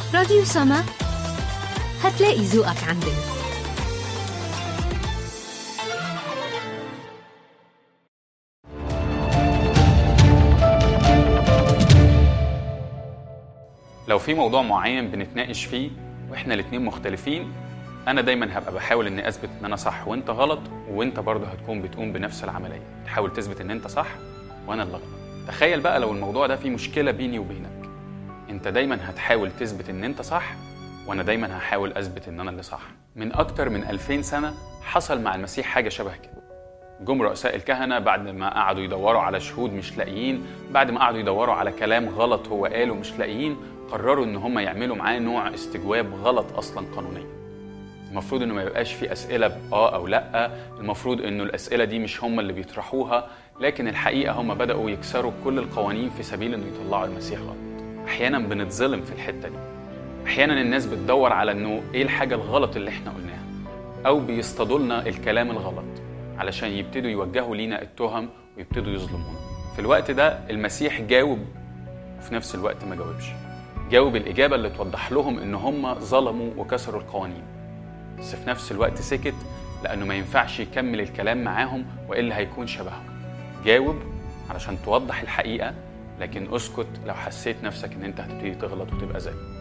راديو سما، هتلاقي ذوقك عندنا. لو في موضوع معين بنتناقش فيه واحنا الاتنين مختلفين، انا دايما هبقى بحاول اني اثبت ان انا صح وانت غلط، وانت برضه هتكون بتقوم بنفس العمليه، تحاول تثبت ان انت صح وانا اللي غلط. تخيل بقى لو الموضوع ده فيه مشكله بيني وبينك، انت دايما هتحاول تثبت ان انت صح وانا دايما هحاول اثبت ان انا اللي صح. من اكتر من 2000 سنه حصل مع المسيح حاجه شبه كده. جم رؤساء الكهنه بعد ما قعدوا يدوروا على شهود مش لاقيين، بعد ما قعدوا يدوروا على كلام غلط هو قاله مش لاقيين، قرروا ان هم يعملوا معاه نوع استجواب غلط اصلا قانونيا. المفروض انه ما يبقاش في اسئله باه او لا، المفروض انه الاسئله دي مش هم اللي بيطرحوها، لكن الحقيقه هم بداوا يكسروا كل القوانين في سبيل انه يطلعوا المسيح غلط. احيانا بنتظلم في الحته دي، احيانا الناس بتدور على انه ايه الحاجه الغلط اللي احنا قلناها، او بيصطادوا لنا الكلام الغلط علشان يبتدوا يوجهوا لينا التهم ويبتدوا يظلمونا. في الوقت ده المسيح جاوب، وفي نفس الوقت ما جاوبش. جاوب الإجابة اللي توضح لهم إن هم ظلموا وكسروا القوانين، بس في نفس الوقت سكت لأنه ما ينفعش يكمل الكلام معاهم وإلا هيكون شبههم. جاوب علشان توضح الحقيقة، لكن اسكت لو حسيت نفسك إن أنت هتبتدي تغلط وتبقى زيه.